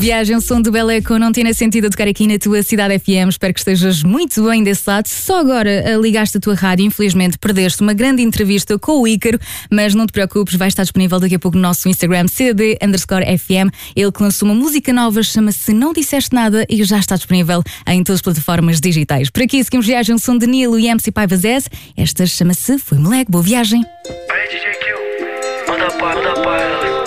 Viagem, o som do Beleco não tinha sentido a tocar aqui na tua Cidade FM. Espero que estejas muito bem desse lado. Só agora ligaste a tua rádio, infelizmente perdeste uma grande entrevista com o Ícaro, mas não te preocupes, vai estar disponível daqui a pouco no nosso Instagram, CD_FM. Ele que lançou uma música nova, chama-se Não Disseste Nada e já está disponível em todas as plataformas digitais. Por aqui seguimos Viagem, o som de Nilo e MC Paiva Zez. Esta chama-se Foi Moleque. Boa viagem. Aí, DJ Kill, manda para.